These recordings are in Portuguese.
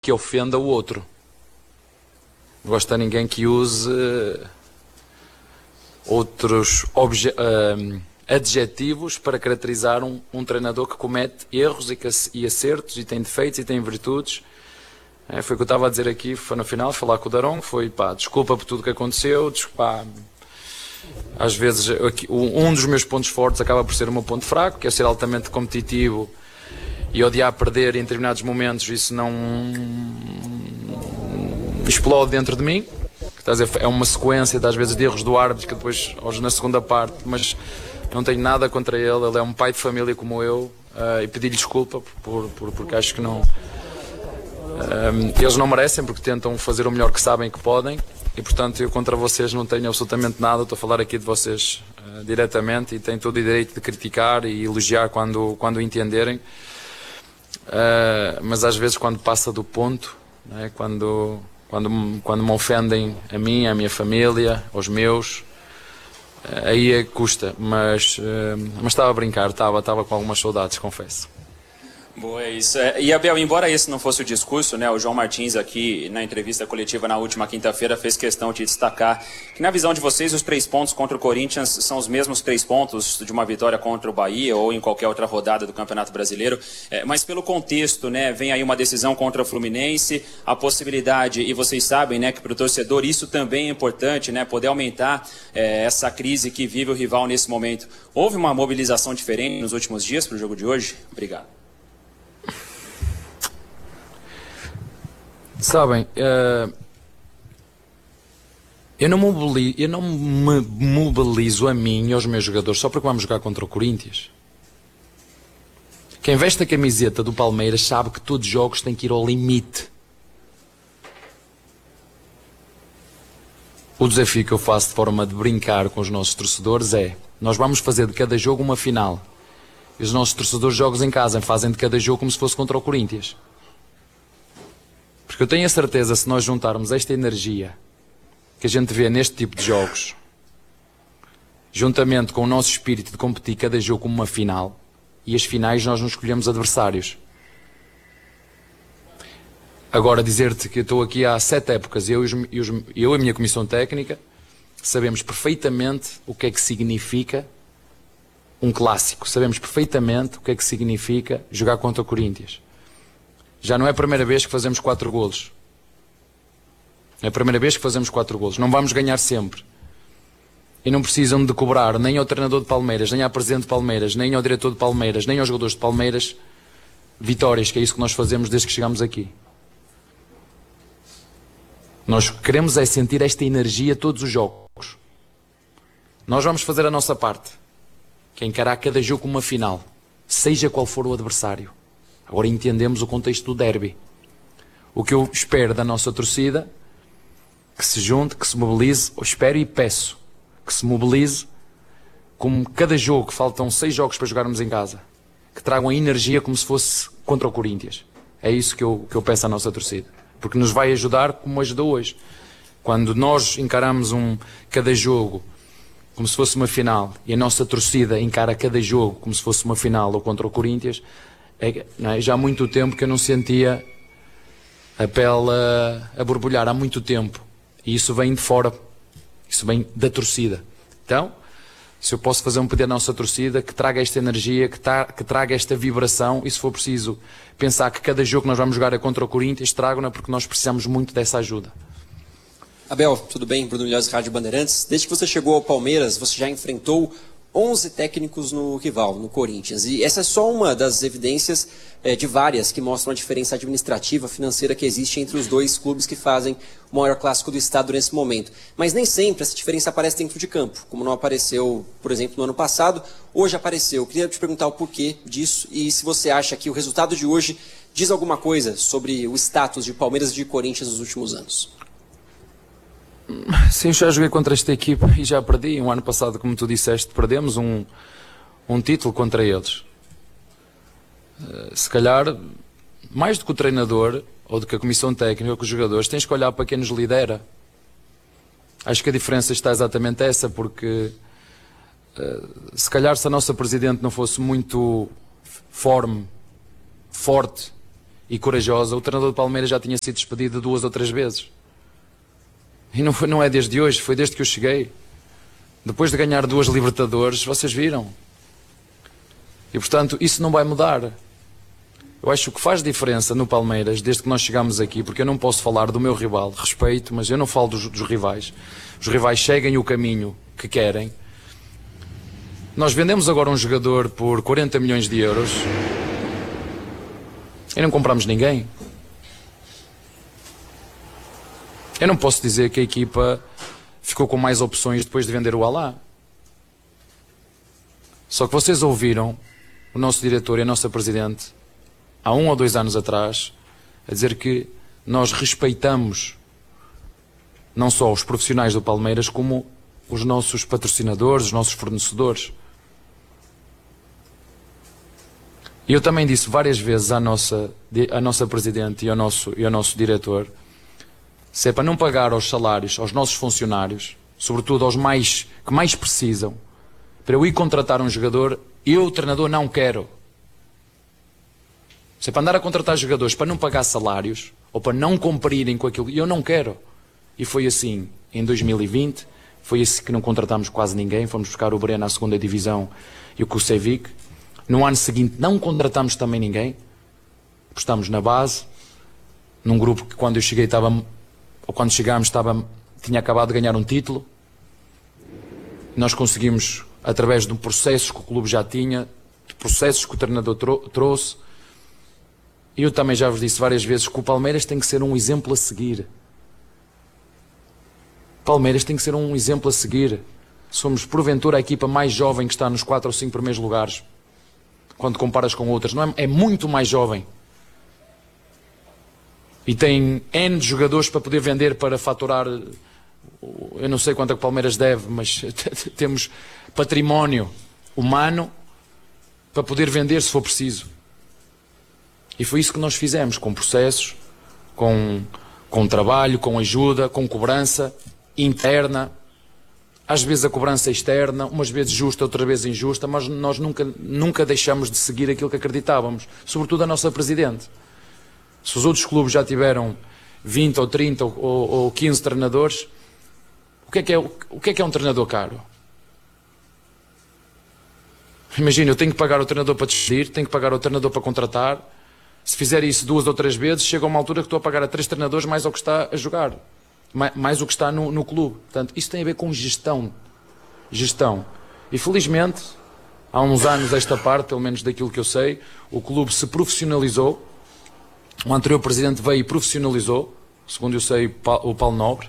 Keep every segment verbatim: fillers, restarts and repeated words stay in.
que ofenda o outro. Não gosto de ninguém que use outros obje, uh, adjetivos para caracterizar um, um treinador que comete erros e, que, e acertos, e tem defeitos e tem virtudes. É, foi o que eu estava a dizer aqui, foi no final, falar com o Darão, foi pá, desculpa por tudo que aconteceu, desculpa, às vezes um dos meus pontos fortes acaba por ser o meu ponto fraco, que é ser altamente competitivo e odiar perder em determinados momentos. Isso não explode dentro de mim. É uma sequência, às vezes, de erros do árbitro que depois, hoje na segunda parte, mas não tenho nada contra ele, ele é um pai de família como eu, uh, e pedi-lhe desculpa por, por, porque acho que não, um, eles não merecem, porque tentam fazer o melhor que sabem e que podem, e portanto eu contra vocês não tenho absolutamente nada. Estou a falar aqui de vocês uh, diretamente, e tenho todo o direito de criticar e elogiar quando, quando entenderem, uh, mas às vezes quando passa do ponto, né, quando, quando, quando me ofendem a mim, a minha família, aos meus, aí é que custa, mas, mas estava a brincar, estava, estava com algumas saudades, confesso. Boa, é isso. E Abel, embora esse não fosse o discurso, né, o João Martins aqui na entrevista coletiva na última quinta-feira fez questão de destacar que, na visão de vocês, os três pontos contra o Corinthians são os mesmos três pontos de uma vitória contra o Bahia ou em qualquer outra rodada do Campeonato Brasileiro, é, mas pelo contexto, né, vem aí uma decisão contra o Fluminense, a possibilidade, e vocês sabem, né, que para o torcedor isso também é importante, né, poder aumentar é, essa crise que vive o rival nesse momento. Houve uma mobilização diferente nos últimos dias para o jogo de hoje? Obrigado. Sabem, uh, eu, não mobilizo, eu não me mobilizo a mim e aos meus jogadores só porque vamos jogar contra o Corinthians. Quem veste a camiseta do Palmeiras sabe que todos os jogos têm que ir ao limite. O desafio que eu faço de forma de brincar com os nossos torcedores é: nós vamos fazer de cada jogo uma final. E os nossos torcedores jogos em casa fazem de cada jogo como se fosse contra o Corinthians. Porque eu tenho a certeza, se nós juntarmos esta energia que a gente vê neste tipo de jogos, juntamente com o nosso espírito de competir cada jogo como uma final, e as finais nós não escolhemos adversários. Agora, dizer-te que eu estou aqui há sete épocas, eu e, os, e, os, eu e a minha comissão técnica sabemos perfeitamente o que é que significa um clássico, sabemos perfeitamente o que é que significa jogar contra o Corinthians. Já não é a primeira vez que fazemos quatro golos. É a primeira vez que fazemos quatro golos. Não vamos ganhar sempre. E não precisam de cobrar nem ao treinador de Palmeiras, nem ao presidente de Palmeiras, nem ao diretor de Palmeiras, nem aos jogadores de Palmeiras vitórias, que é isso que nós fazemos desde que chegamos aqui. Nós queremos é sentir esta energia todos os jogos. Nós vamos fazer a nossa parte, que é encarar cada jogo como uma final, seja qual for o adversário. Agora entendemos o contexto do derby. O que eu espero da nossa torcida, que se junte, que se mobilize, eu espero e peço que se mobilize, como cada jogo, que faltam seis jogos para jogarmos em casa, que tragam a energia como se fosse contra o Corinthians. É isso que eu, que eu peço à nossa torcida, porque nos vai ajudar como ajudou hoje. Quando nós encaramos um, cada jogo como se fosse uma final, e a nossa torcida encara cada jogo como se fosse uma final ou contra o Corinthians, é, não é? Já há muito tempo que eu não sentia a pele a, a borbulhar, há muito tempo. E isso vem de fora, isso vem da torcida. Então, se eu posso fazer um pedido à nossa torcida, que traga esta energia, que, tra que traga esta vibração, e se for preciso pensar que cada jogo que nós vamos jogar é contra o Corinthians, tragam-na, porque nós precisamos muito dessa ajuda. Abel, tudo bem? Bruno Milhões, Rádio Bandeirantes. Desde que você chegou ao Palmeiras, você já enfrentou onze técnicos no rival, no Corinthians. E essa é só uma das evidências é, de várias que mostram a diferença administrativa, financeira que existe entre os dois clubes que fazem o maior clássico do estado nesse momento. Mas nem sempre essa diferença aparece dentro de campo, como não apareceu, por exemplo, no ano passado. Hoje apareceu. Eu queria te perguntar o porquê disso e se você acha que o resultado de hoje diz alguma coisa sobre o status de Palmeiras e de Corinthians nos últimos anos. Sim, já joguei contra esta equipa e já perdi. Um ano passado, como tu disseste, perdemos um, um título contra eles. Se calhar, mais do que o treinador ou do que a comissão técnica ou que os jogadores, tens que olhar para quem nos lidera. Acho que a diferença está exatamente essa, porque se calhar se a nossa presidente não fosse muito forme, forte e corajosa, o treinador do Palmeiras já tinha sido despedido duas ou três vezes. E não, foi, não é desde hoje, foi desde que eu cheguei. Depois de ganhar duas Libertadores, vocês viram. E portanto, isso não vai mudar. Eu acho que o que faz diferença no Palmeiras, desde que nós chegamos aqui, porque eu não posso falar do meu rival, respeito, mas eu não falo dos, dos rivais. Os rivais seguem o caminho que querem. Nós vendemos agora um jogador por quarenta milhões de euros e não compramos ninguém. Eu não posso dizer que a equipa ficou com mais opções depois de vender o Alá. Só que vocês ouviram o nosso diretor e a nossa presidente há um ou dois anos atrás a dizer que nós respeitamos não só os profissionais do Palmeiras como os nossos patrocinadores, os nossos fornecedores. E eu também disse várias vezes à nossa, à nossa presidente e ao nosso, e ao nosso diretor, se é para não pagar aos salários, aos nossos funcionários, sobretudo aos mais, que mais precisam, para eu ir contratar um jogador, eu, o treinador, não quero. Se é para andar a contratar jogadores para não pagar salários, ou para não cumprirem com aquilo, eu não quero. E foi assim em dois mil e vinte, foi assim que não contratámos quase ninguém, fomos buscar o Breno à segunda divisão e o Kusevic. No ano seguinte não contratámos também ninguém, apostámos na base, num grupo que quando eu cheguei estava, ou quando chegámos estava, tinha acabado de ganhar um título. Nós conseguimos, através de um processo que o clube já tinha, de processos que o treinador trou trouxe, e eu também já vos disse várias vezes que o Palmeiras tem que ser um exemplo a seguir. O Palmeiras tem que ser um exemplo a seguir. Somos, porventura, a equipa mais jovem que está nos quatro ou cinco primeiros lugares. Quando comparas com outras, não é, é muito mais jovem. E tem N de jogadores para poder vender, para faturar. Eu não sei quanto é que o Palmeiras deve, mas temos património humano para poder vender se for preciso. E foi isso que nós fizemos, com processos, com, com trabalho, com ajuda, com cobrança interna. Às vezes a cobrança externa, umas vezes justa, outras vezes injusta, mas nós nunca, nunca deixamos de seguir aquilo que acreditávamos, sobretudo a nossa presidente. Se os outros clubes já tiveram vinte ou trinta ou, ou quinze treinadores, o que, é que é, o que é que é um treinador caro? Imagina, eu tenho que pagar o treinador para despedir, tenho que pagar o treinador para contratar. Se fizer isso duas ou três vezes, chega a uma altura que estou a pagar a três treinadores mais o que está a jogar. Mais o que está no, no clube. Portanto, isso tem a ver com gestão. Gestão. E felizmente, há uns anos esta parte, pelo menos daquilo que eu sei, o clube se profissionalizou. O anterior presidente veio e profissionalizou, segundo eu sei, o Paulo Nobre.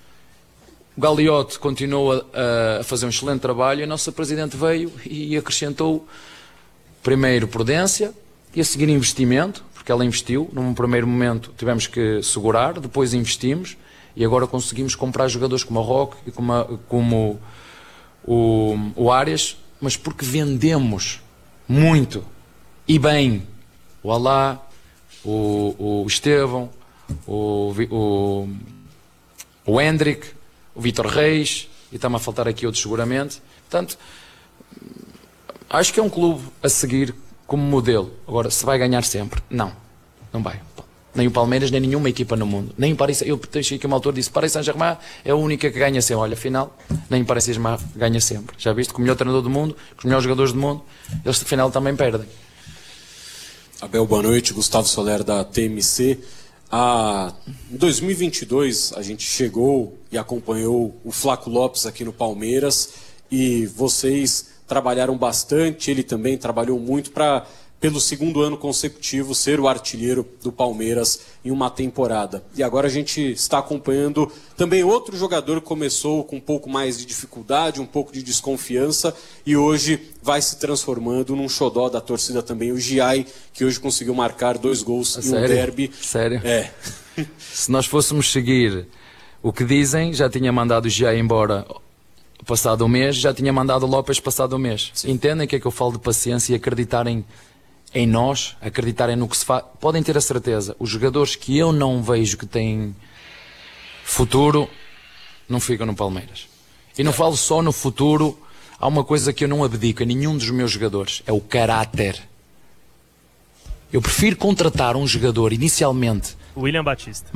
O Gagliotti continua a, a fazer um excelente trabalho e a nossa presidente veio e acrescentou primeiro prudência e a seguir investimento, porque ela investiu. Num primeiro momento tivemos que segurar, depois investimos. E agora conseguimos comprar jogadores como o Roque e como, a, como o, o Arias, mas porque vendemos muito e bem o Alá, o, o Estevão, o, o, o Hendrick, o Vítor Reis, e está-me a faltar aqui outros seguramente. Portanto, acho que é um clube a seguir como modelo. Agora, se vai ganhar sempre? Não, não vai. Nem o Palmeiras, nem nenhuma equipa no mundo. Nem o Paris, eu deixei aqui uma altura disse, Paris Saint-Germain é a única que ganha sempre. Olha, afinal, nem o Paris Saint-Germain ganha sempre. Já viste, com o melhor treinador do mundo, com os melhores jogadores do mundo, eles afinal também perdem. Abel, boa noite. Gustavo Soler da T M C. Ah, em dois mil e vinte e dois, a gente chegou e acompanhou o Flaco Lopes aqui no Palmeiras e vocês trabalharam bastante, ele também trabalhou muito para, pelo segundo ano consecutivo, ser o artilheiro do Palmeiras em uma temporada. E agora a gente está acompanhando também outro jogador que começou com um pouco mais de dificuldade, um pouco de desconfiança, e hoje vai se transformando num xodó da torcida também, o Giai, que hoje conseguiu marcar dois gols a em sério? um derby. Sério? É. Se nós fôssemos seguir o que dizem, já tinha mandado o Giai embora passado um mês, já tinha mandado o Lopes passado um mês. Sim. Entendem que é que eu falo de paciência e acreditarem em nós, acreditarem no que se faz. Podem ter a certeza, os jogadores que eu não vejo que têm futuro, não ficam no Palmeiras. E não falo só no futuro, há uma coisa que eu não abdico a nenhum dos meus jogadores, é o caráter. Eu prefiro contratar um jogador inicialmente William Batista.